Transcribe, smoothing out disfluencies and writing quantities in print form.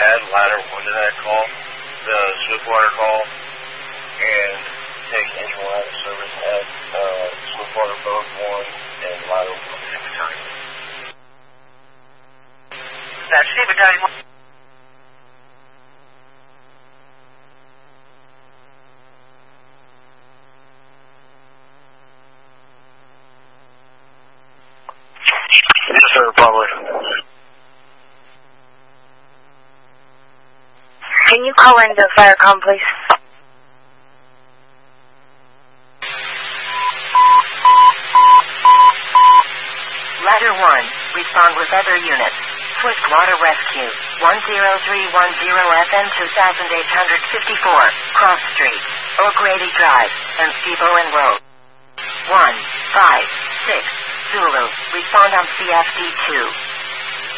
add ladder 1 to that call, the Swiftwater call, and take engine 1 out of service, add Swiftwater both 1 and ladder 1 to battalion. That's C battalion 1. Yes, sir, probably. Can you call in the Firecom, please? Ladder 1, respond with other units. Swiftwater Rescue, 10310 FM 2854, Cross Street, O'Grady Drive, and Steve-Owen Road. 156 Zulu, respond on CFD2.